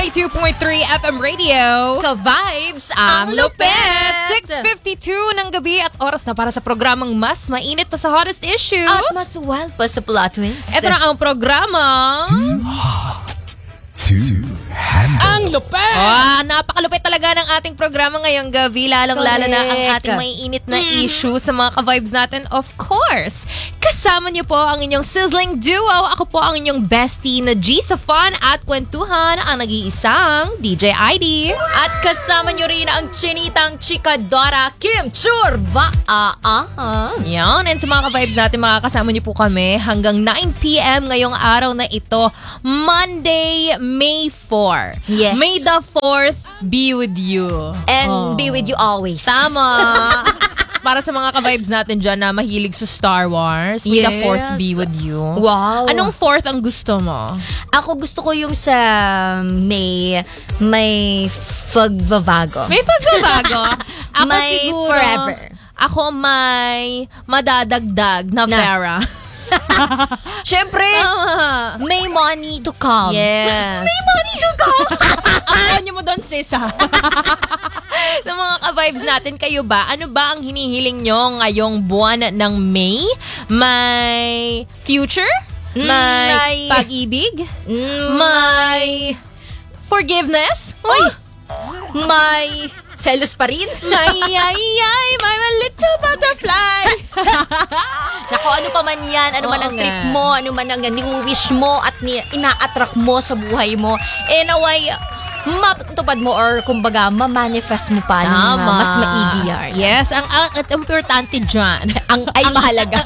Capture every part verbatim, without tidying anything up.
ninety-two point three F M Radio. Ka-vibes, Ang lupit! six fifty-two ng gabi at oras na para sa programang mas mainit pa sa hottest issues. At mas wild pa sa plot twist. Ito na ang programa. Too hot to handle. Ang lupit! Oh, napakalupit talaga ng ating programa ngayong gabi. Lalong-lalo na ang Correct. ating maiinit na issue sa mga ka-vibes natin. Of course, kasama niyo po ang inyong sizzling duo. Ako po ang inyong bestie na G sa fun at kwentuhan, ang nag-iisang D J I D. At kasama nyo rin ang chinitang chikadora Kim Churva. Ah, ah, ah. Yan. And sa mga ka-vibes natin, makakasama niyo po kami hanggang nine p.m. ngayong araw na ito, Monday, May fourth. Yes. May the fourth be with you. And Oh. be with you always. Tama. Para sa mga ka-vibes natin dyan na mahilig sa Star Wars, May the Yes. fourth be with you. Wow. Anong fourth ang gusto mo? Ako gusto ko yung sa may may pagvavago. May pagbabago. Ako May siguro, forever. Ako may madadagdag na Na. Vera. Siyempre, Tama. may money to come. Yes. May money to come. Ang nyo mo doon, sis, ha? Sa mga ka-vibes natin, kayo ba? Ano ba ang hinihiling nyo ngayong buwan ng May? May future? Mm, May may- pag-ibig? Mm, May forgiveness? Uy! May selos pa rin. May, ay, ay, may little butterfly. Naku, ano pa man yan, ano man Oo ang nga. trip mo, ano man ang ni-wish mo at ni- ina-attract mo sa buhay mo, eh naway, matupad mo or kumbaga, ma-manifest mo pa ng uh, mas maigi yan. Yes, ang, ang, ang importante dyan. Ang ay mahalaga.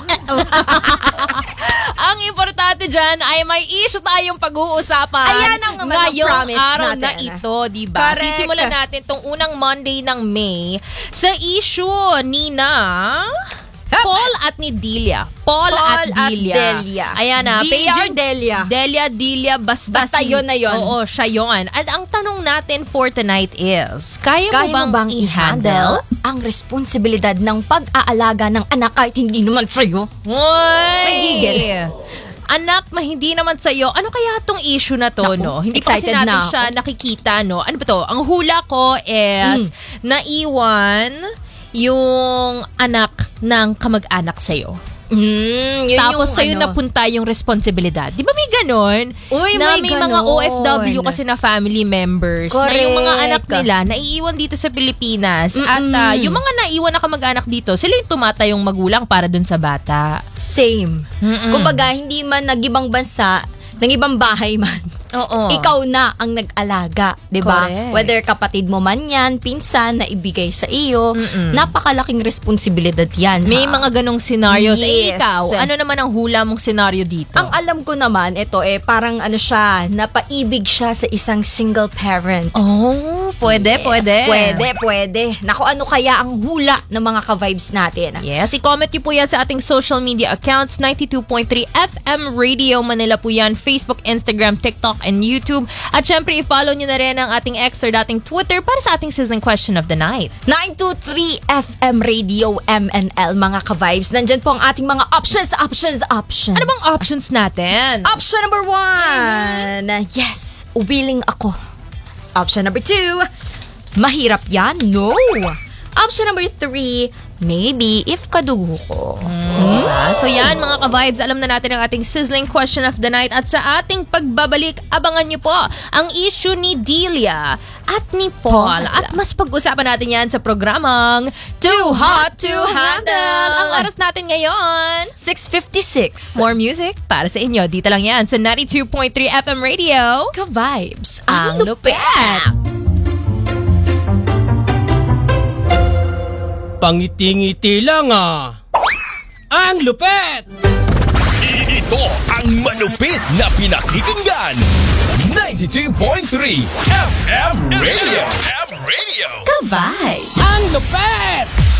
Ang importante dyan ay may issue tayong pag-uusapan. Ayan ang naman ang ngayong promise araw natin. na ito, di ba? Correct. Sisimulan natin tong unang Monday ng May sa issue ni na Paul at ni Delia. Paul, Paul at at Delia. Delia. Ayan na. Delia page or Delia? Delia, Delia, basta, Basta si- yun na yun. Oo, siya yun. At ang tanong natin for tonight is, kaya, Kaya mo bang, i-handle? ang responsibilidad ng pag-aalaga ng anak kahit hindi naman sa'yo? Hoy! May gigil. Anak, ma hindi naman sa'yo. Ano kaya tong issue na to, Naku, no? Hindi pa kasi excited natin na siya nakikita, no? Ano ba to? Ang hula ko is naiwan yung anak ng kamag-anak sa'yo. Mm, yun Tapos yung sa'yo ano. napunta yung responsibilidad. Di ba may ganon? Uy, na may may mga ganon. O F W kasi na family members na yung mga Correct. anak nila naiiwan dito sa Pilipinas. At Mm-mm. ah, yung mga naiwan na kamag-anak dito, sila yung tumatayong magulang para dun sa bata. Same. Mm-mm. Kumbaga, hindi man nag-ibang bansa, ng ibang bahay man. Oo. Ikaw na ang nag-alaga, 'di ba? Correct. Whether kapatid mo man 'yan, pinsan na ibigay sa iyo, Mm-mm. napakalaking responsibilidad 'yan. May ha? mga ganong scenarios. Eh, Yes. ikaw, ano naman ang hula mong scenario dito? Ang alam ko naman, ito eh parang ano siya, napaibig siya sa isang single parent. Oh, pwede, Yes, pwede. Pwede, pwede. Naku, ano kaya ang hula ng mga ka-vibes natin? Yes, i-comment niyo po yan sa ating social media accounts, ninety-two point three F M Radio Manila po yan, Facebook, Instagram, TikTok, and YouTube. At syempre, i-follow niyo na rin ang ating X or dating Twitter para sa ating sizzling question of the night. nine two three F M Radio M N L, mga ka-vibes. Nandyan po ang ating mga options, options, options. Ano bang options natin? Option number one, yes, willing ako. Option number two, mahirap yan? No. Option number three, maybe if kadugo ko. Ah, so yan mga ka-vibes, alam na natin ang ating sizzling question of the night at sa ating pagbabalik, abangan niyo po ang issue ni Delia at ni Paul. Paul. At mas pag-usapan natin yan sa programang Too Hot to Handle. Ang oras natin ngayon, six fifty-six. more music para sa inyo. Dito lang yan sa ninety-two point three F M Radio. Ka-vibes, Ang lupit! Pangiti-ngiti lang ah. Ang lupet! Ito ang malupit na pinakikinggan. ninety-two point three F M Radio. F M Radio. Ka-vibes! Ang lupet!